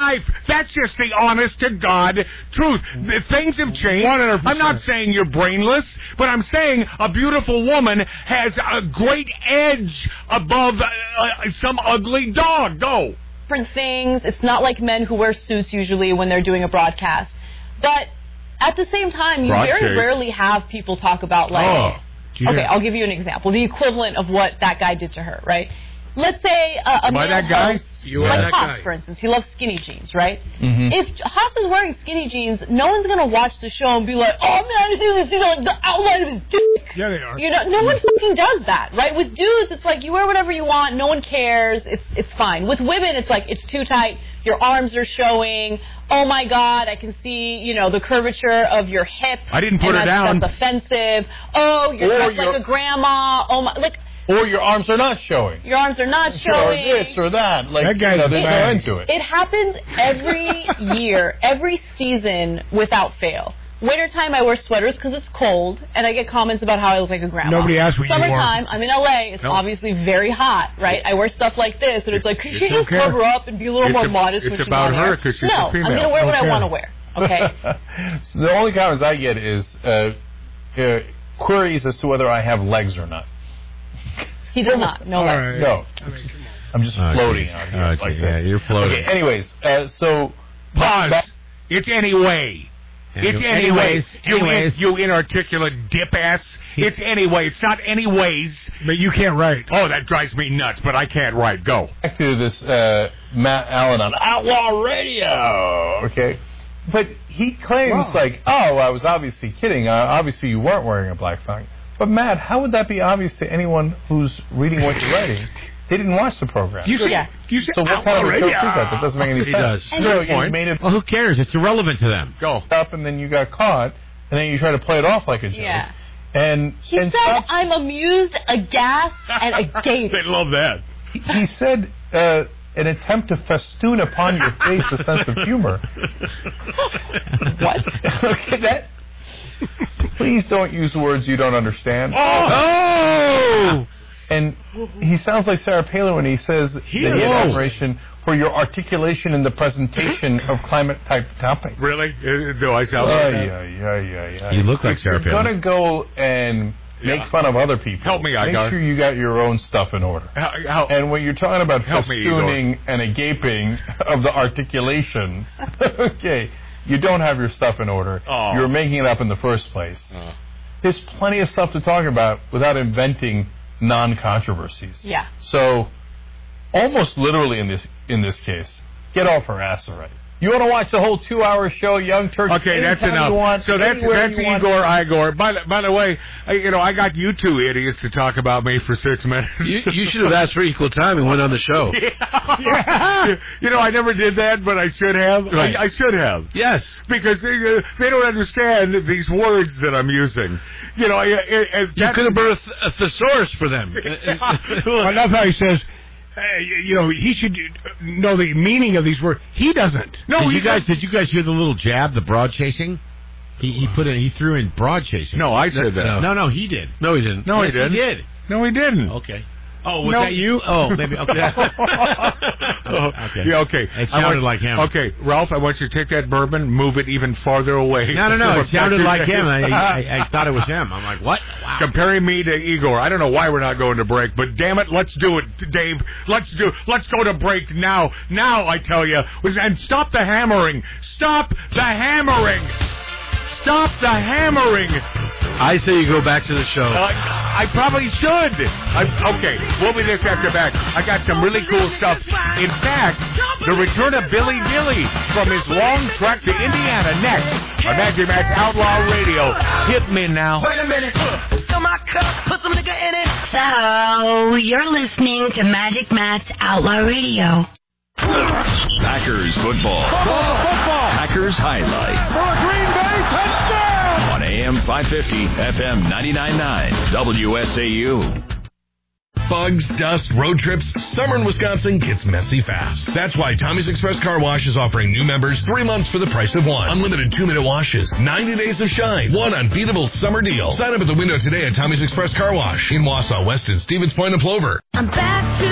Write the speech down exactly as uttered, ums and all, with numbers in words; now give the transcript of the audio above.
life. That's just the honest-to-God truth. The things have changed. one hundred percent. I'm not saying you're brainless, but I'm saying a beautiful woman has a great edge above uh, some ugly dog. Go. Different things. It's not like men who wear suits usually when they're doing a broadcast. But at the same time, you Broadcast. very rarely have people talk about, like... Oh. Yeah. Okay, I'll give you an example. The equivalent of what that guy did to her, right? Let's say uh, a Am I male that guy? host, You are like that Haas, guy. for instance, he loves skinny jeans, right? Mm-hmm. If Haas is wearing skinny jeans, no one's going to watch the show and be like, oh, man, I see you know, the outline of his dick. Yeah, they are. You know, no one fucking does that, right? With dudes, it's like you wear whatever you want, no one cares, it's it's fine. With women, it's like it's too tight, your arms are showing, oh my God, I can see, you know, the curvature of your hip. I didn't put and her that's, down. That's offensive. Oh, you're Or dressed you're- like a grandma. Oh my, like Or your arms are not showing. your arms are not Or showing. this or that. Like, That guy's you know, there's no bad. end to it. It happens every year, every season without fail. Wintertime, I wear sweaters because it's cold, and I get comments about how I look like a grandma. Nobody asked what you wore. Summertime, I'm in L A. It's No. obviously very hot, right? I wear stuff like this, and it's like, could It's she just okay. cover up and be a little It's more a- modest it's when she's about on her air? 'cause she's no, a female. I'm going to wear what I Okay. want to wear, okay? So the only comments I get is uh, uh, queries as to whether I have legs or not. He does not. No All way. right. No. I mean, come on. I'm just Oh, floating geez. out here. Oh, like geez. Yeah, this. you're floating. Okay, anyways, uh, so... Pause. Back- It's anyway. It's anyways. Anyways, You, anyways. in, you inarticulate dip ass. It's anyway. It's not anyways. But you can't write. Oh, that drives me nuts, but I can't write. Go. Back to this uh, Matt Allen on Outlaw Radio, okay? But he claims, Wow. like, oh, I was obviously kidding. Uh, obviously, you weren't wearing a black thong. But, Matt, how would that be obvious to anyone who's reading what you're writing? They didn't watch the program. You say, Yeah. you say So what kind of a joke is that? That doesn't make any He sense. does. No, Good you point. made it Well, who cares? It's irrelevant to them. Go. up and then you got caught, and then you try to play it off like a joke. Yeah. And, He and said, stop- I'm amused, aghast, and agape. They love that. he said uh, an attempt to festoon upon your face a sense of humor. What? Okay, that. Please don't use words you don't understand. Oh! And he sounds like Sarah Palin when he says that he had Whoa. admiration for your articulation in the presentation of climate-type topics. Really? Uh, Do I sound Oh, like yeah, that? yeah, yeah, yeah. You look like Sarah If you're Palin. going to go and make Yeah. fun of other people, Help me, make Igar. sure you got your own stuff in order. How, how, And when you're talking about Help me, festooning and a gaping of the articulations, okay, you don't have your stuff in order. Oh. You're making it up in the first place. Oh. There's plenty of stuff to talk about without inventing non-controversies. Yeah. So, almost literally in this in this case, get off her ass already. You want to watch the whole two-hour show, Young Turks? Okay, that's anytime enough. you want, so that's anywhere that's you want. Igor Igor. By the, by the way, I, you know I got you two idiots to talk about me for six minutes. You, you should have asked for equal time and went on the show. Yeah. You know I never did that, but I should have. Right. I, I should have. Yes. Because they, uh, they don't understand these words that I'm using. You know, I, I, I, You that- could have birthed a thesaurus for them. I love how he says, hey, you know, he should know the meaning of these words. He doesn't. No, did he you guys doesn't. did you guys hear the little jab, the broad chasing? He he put in he threw in broad chasing. No, I said that. No, no, he did. No, he didn't. No, Yes, he didn't. He did. No, he didn't. Okay. Oh, was No. that you? Oh, maybe. Okay. Oh, Okay. Yeah, okay. It I sounded want- like him. Okay, Ralph, I want you to take that bourbon, move it even farther away. No, no, no. From It sounded back like to- him. I, I, I thought it was him. I'm like, what? Wow. Comparing me to Igor. I don't know why we're not going to break, but damn it, let's do it, Dave. Let's do. Let's go to break now. Now, I tell you, and stop the hammering. Stop the hammering. Stop the hammering. I say you go back to the show. Uh, I probably should. I, okay, we'll be this after back. I got some really cool stuff. In fact, the return of Billy Dilly from his long trek to Indiana next on Magic Matt's Outlaw Radio. Hit me now. Wait a minute. Fill my cup, put some nigga in it. So, you're listening to Magic Matt's Outlaw Radio. Packers football. football. Packers highlights. For a Green Bay touchdown! On A M five fifty, F M ninety-nine point nine, W S A U. Bugs, dust, road trips, summer in Wisconsin gets messy fast. That's why Tommy's Express Car Wash is offering new members three months for the price of one. Unlimited two-minute washes, ninety days of shine, one unbeatable summer deal. Sign up at the window today at Tommy's Express Car Wash in Wausau, Weston, Stevens Point, and Plover. I'm back to